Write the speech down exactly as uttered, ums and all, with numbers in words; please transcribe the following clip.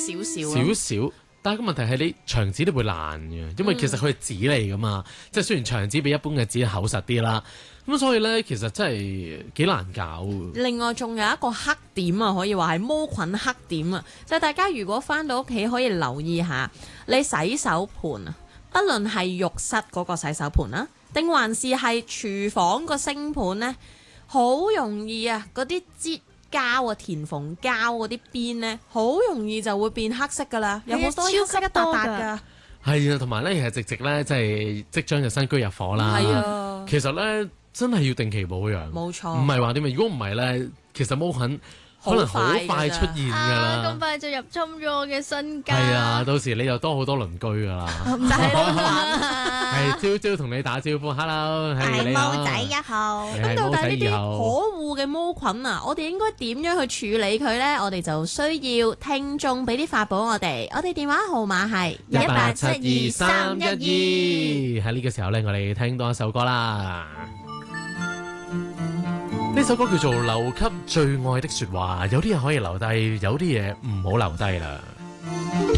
少少少少。但係個問題係你牆紙都會爛嘅，因為其實佢係紙嚟噶嘛，嗯、即係雖然牆紙比一般嘅紙厚實啲啦，咁所以咧其實真係幾難搞。 另外仲有一個黑點啊，可以話係毛菌黑點啊，就係、大家如果翻到屋企可以留意下，你洗手盤啊，不論係浴室嗰個洗手盤啦，定還是係廚房個星盤呢，好容易啊嗰啲擠膠啊，填縫膠嗰啲邊咧，好容易就會變黑色噶啦，有好多黑色一笪笪噶。 係啊，同埋咧，其實直直咧，即係即將就新居入伙啦。 係啊， 其實咧真係要定期保養。 冇錯， 唔係話點啊？如果唔係咧，其實毛菌可能好快出現㗎啦。 咁快就入侵咗我嘅身家。 係啊，到時你又多好多鄰居㗎啦。 唔使啦。 係朝朝同你打招呼 ，hello，係你好。 毛仔一號。 咁到底呢啲可惡嘅毛菌啊，我哋應該點樣去處理佢呢？我哋就需要聽眾俾啲法寶我哋，我哋電話號碼係一八七二三一二。喺呢個時候呢，我哋聽多一首歌啦。呢首歌叫做《留給最愛的說話》，有啲嘢可以留低，有啲嘢唔好留低啦。